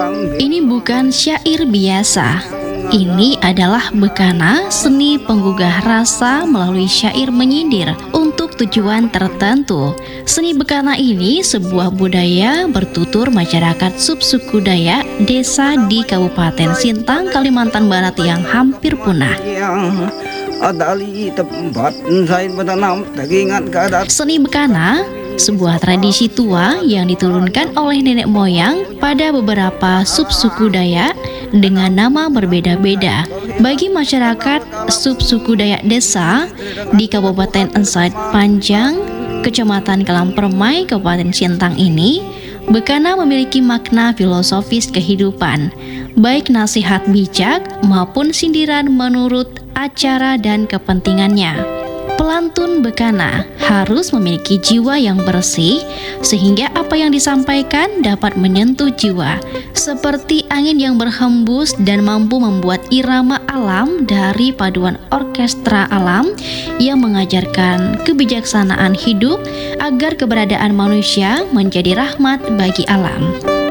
Ini bukan syair biasa. Ini adalah bekana, seni penggugah rasa melalui syair menyindir untuk tujuan tertentu. Seni bekana ini sebuah budaya bertutur masyarakat subsuku Dayak desa di Kabupaten Sintang, Kalimantan Barat yang hampir punah. Seni bekana sebuah tradisi tua yang diturunkan oleh nenek moyang pada beberapa subsuku Dayak dengan nama berbeda-beda. Bagi masyarakat subsuku Dayak Desa di Kabupaten Ensat Panjang, Kecamatan Kelampermai, Kabupaten Sintang ini, bekana memiliki makna filosofis kehidupan, baik nasihat bijak maupun sindiran menurut acara dan kepentingannya. Pelantun bekana harus memiliki jiwa yang bersih sehingga apa yang disampaikan dapat menyentuh jiwa, seperti angin yang berhembus dan mampu membuat irama alam dari paduan orkestra alam yang mengajarkan kebijaksanaan hidup agar keberadaan manusia menjadi rahmat bagi alam.